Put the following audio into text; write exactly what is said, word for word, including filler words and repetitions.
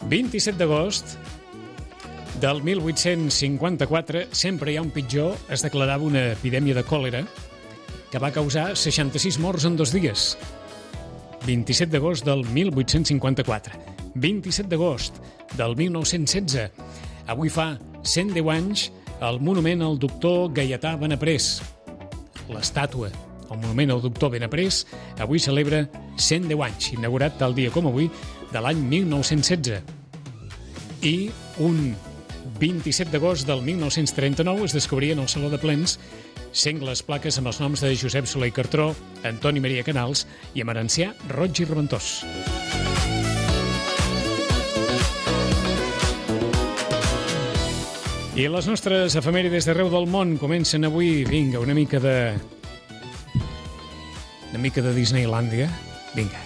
vint-i-set d'agost del mil vuit-cents cinquanta-quatre, sempre hi ha un pitjor, es declarava una epidèmia de còlera que va causar seixanta-sis morts en dos dies. vint-i-set d'agost del mil vuit-cents cinquanta-quatre. vint-i-set d'agost del mil nou-cents setze. Avui fa cent deu anys el monument al doctor Gaietà Benaprés. L'estàtua, el monument al doctor Benaprés, avui celebra cent deu anys, inaugurat tal dia com avui, de l'any mil nou-cents setze. I un vint-i-set d'agost del mil nou-cents trenta-nou es descobrien al Saló de Plens sengles plaques amb els noms de Josep Soler i Cartró, Antoni Maria Canals i Emerencià Roig i Reventós. I les nostres efemèrides d'arreu del món comencen avui. Vinga, una mica de... una mica de Disneylàndia. Vinga.